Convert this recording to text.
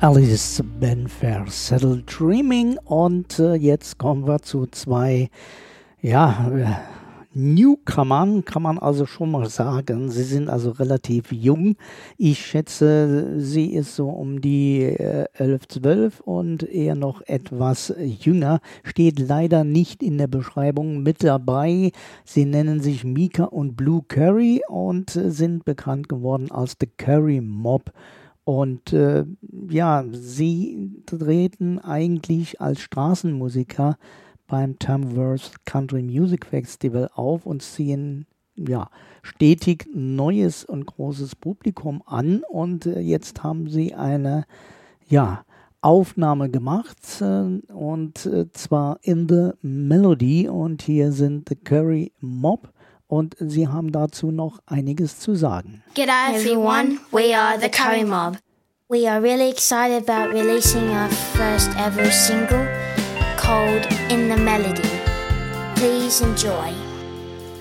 Alice Benfair, Settle Dreaming, und jetzt kommen wir zu zwei, Newcomern, kann man also schon mal sagen. Sie sind also relativ jung. Ich schätze, sie ist so um die 11, 12 und eher noch etwas jünger. Steht leider nicht in der Beschreibung mit dabei. Sie nennen sich Mika und Blue Curry und sind bekannt geworden als The Curry Mob. Und sie treten eigentlich als Straßenmusiker beim Tamworth Country Music Festival auf und ziehen stetig neues und großes Publikum an. Und jetzt haben sie eine Aufnahme gemacht und zwar In the Melody. Und hier sind The Curry Mob. Und sie haben dazu noch einiges zu sagen. G'day everyone, we are the Curry Mob. We are really excited about releasing our first ever single called In the Melody. Please enjoy.